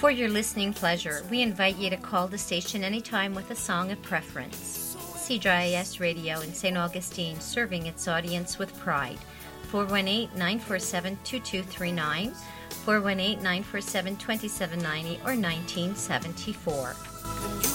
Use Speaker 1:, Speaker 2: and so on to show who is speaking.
Speaker 1: For your listening pleasure, we invite you to call the station anytime with a song of preference. CJIS Radio in St. Augustine, serving its audience with pride. 418-947-2239, 418-947-2790, or 1974.